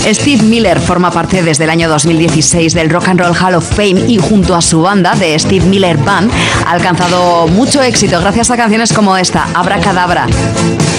Steve Miller forma parte desde el año 2016 del Rock and Roll Hall of Fame y junto a su banda, The Steve Miller Band, ha alcanzado mucho éxito gracias a canciones como esta, Abracadabra.